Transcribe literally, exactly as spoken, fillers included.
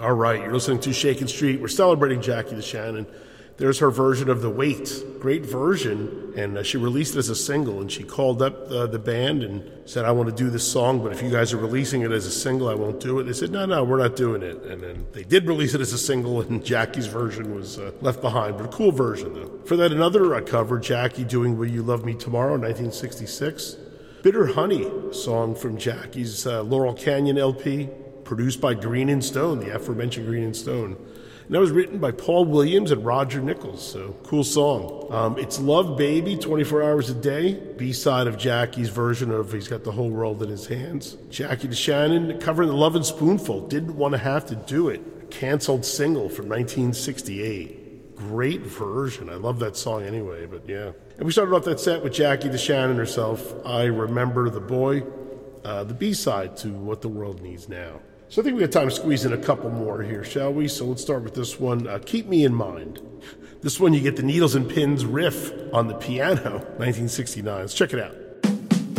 All right, you're listening to Shakin' Street. We're celebrating Jackie DeShannon. There's her version of The Wait. Great version. And uh, she released it as a single, and she called up uh, the band and said, I want to do this song, but if you guys are releasing it as a single, I won't do it. They said, no, no, we're not doing it. And then they did release it as a single, and Jackie's version was uh, left behind. But a cool version, though. For that, another uh, cover, Jackie doing Will You Love Me Tomorrow, nineteen sixty-six. Bitter Honey, a song from Jackie's uh, Laurel Canyon L P, produced by Green and Stone, the aforementioned Green and Stone. And that was written by Paul Williams and Roger Nichols, so cool song. Um, it's Love Baby, twenty-four hours a day, B-side of Jackie's version of He's Got the Whole World in His Hands. Jackie DeShannon covering The Lovin' Spoonful, Didn't Want to Have to Do It, a canceled single from nineteen sixty-eight. Great version. I love that song anyway, but yeah. And we started off that set with Jackie DeShannon herself, I Remember the Boy, uh, the B-side to What the World Needs Now. So I think we have time to squeeze in a couple more here, shall we? So let's start with this one, uh, Keep Me in Mind. This one, you get the Needles and Pins riff on the piano, nineteen sixty-nine. Let's check it out.